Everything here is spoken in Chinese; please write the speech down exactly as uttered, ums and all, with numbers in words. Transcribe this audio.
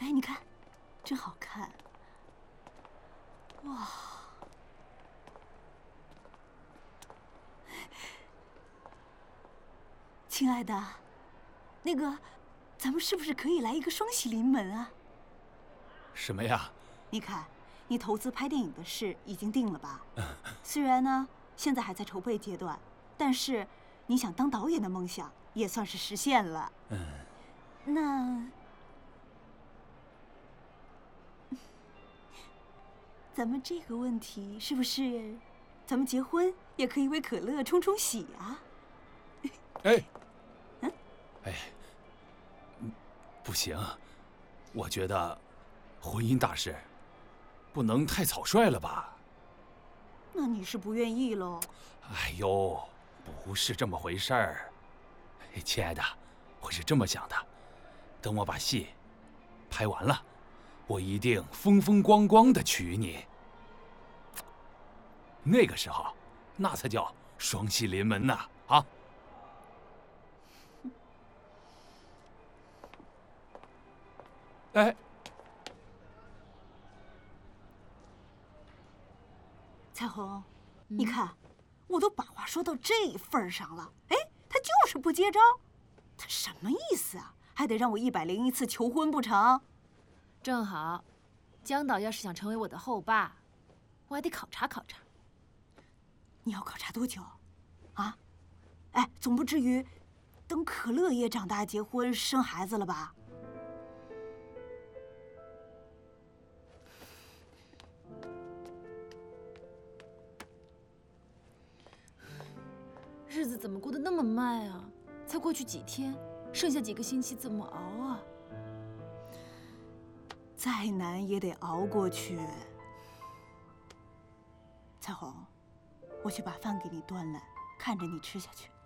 哎，你看，真好看！哇，亲爱的，那个，咱们是不是可以来一个双喜临门啊？ 什么呀？ 你看，你投资拍电影的事已经定了吧？虽然呢，现在还在筹备阶段，但是你想当导演的梦想也算是实现了。 嗯， 那咱们这个问题是不是，咱们结婚也可以为可乐冲冲喜啊？ 哎， 嗯， 哎，不行，我觉得婚姻大事不能太草率了吧？ 那你是不愿意喽？ 哎呦，不是这么回事儿。亲爱的，我是这么想的，等我把戏拍完了，我一定风风光光的娶你。那个时候，那才叫双喜临门呐！啊！哎， 彩虹，你看，我都把话说到这份上了，哎，他就是不接招，他什么意思啊？还得让我一百零一次求婚不成？ 正好，江导要是想成为我的后爸，我还得考察考察。 你要考察多久？啊？哎，总不至于等可乐也长大结婚生孩子了吧？ 日子怎么过得那么慢啊？才过去几天，剩下几个星期怎么熬啊？ 再难也得熬过去。彩虹，我去把饭给你端来，看着你吃下去。